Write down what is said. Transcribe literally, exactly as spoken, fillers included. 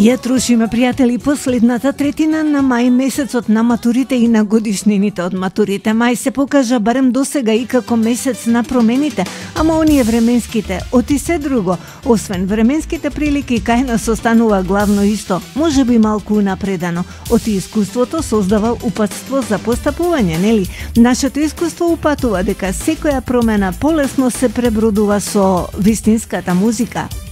Ја трошиме, пријатели, последната третина на мај месецот на матурите и на годишнините од матурите. Мај се покажа барем досега и како месец на промените, ама оние временските, оти се друго. Освен временските прилики, кај нас останува главно исто, може би малку напредано. Оти искуството создава упатство за постапување, нели? Нашето искуство упатува дека секоја промена полесно се пребродува со вистинската музика.